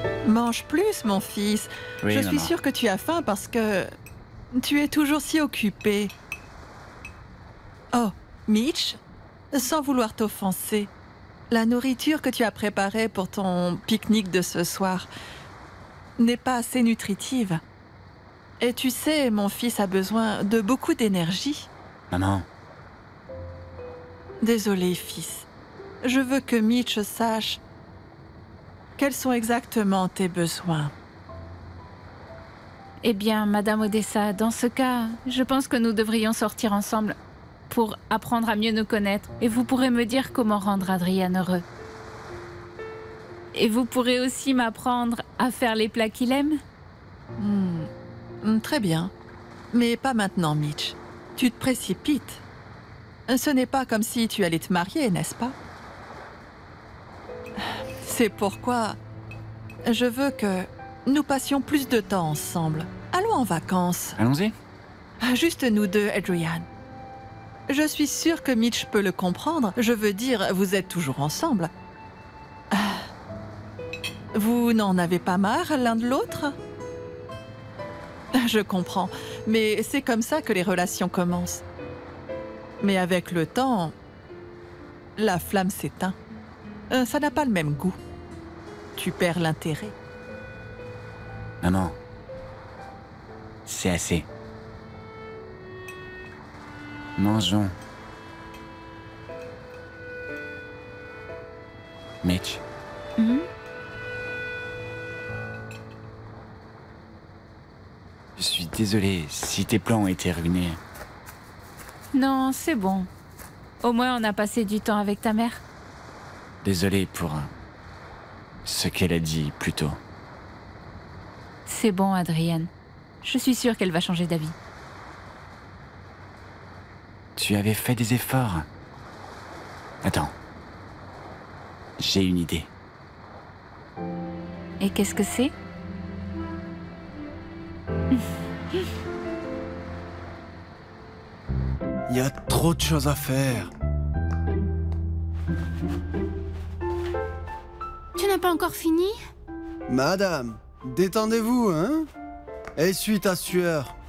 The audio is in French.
Mange plus, mon fils. Oui, Je suis maman. sûre que tu as faim parce que tu es toujours si occupé. Oh, Mitch, sans vouloir t'offenser, la nourriture que tu as préparée pour ton pique-nique de ce soir n'est pas assez nutritive. Et tu sais, mon fils a besoin de beaucoup d'énergie. Maman, Désolé, fils. Je veux que Mitch sache quels sont exactement tes besoins. Eh bien, Madame Odessa, dans ce cas, je pense que nous devrions sortir ensemble pour apprendre à mieux nous connaître. Et vous pourrez me dire comment rendre Adrien heureux. Et vous pourrez aussi m'apprendre à faire les plats qu'il aime. Très bien. Mais pas maintenant, Mitch. Tu te précipites. Ce n'est pas comme si tu allais te marier, n'est-ce pas? C'est pourquoi je veux que nous passions plus de temps ensemble. Allons en vacances. allons-y. Juste nous deux, Adrian. Je suis sûre que Mitch peut le comprendre. Je veux dire, vous êtes toujours ensemble. Vous n'en avez pas marre l'un de l'autre? Je comprends, mais c'est comme ça que les relations commencent. Mais avec le temps, la flamme s'éteint. Ça n'a pas le même goût. Tu perds l'intérêt. Maman, c'est assez. Mangeons. Mitch, je suis désolé si tes plans ont été ruinés. Non, c'est bon. Au moins, on a passé du temps avec ta mère. Désolé pour ce qu'elle a dit plus tôt. C'est bon, Adrienne. Je suis sûre qu'elle va changer d'avis. Tu avais fait des efforts. Attends. J'ai une idée. Et qu'est-ce que c'est? Il y a trop de choses à faire. Tu n'as pas encore fini? Madame, détendez-vous, hein? Essuie ta sueur.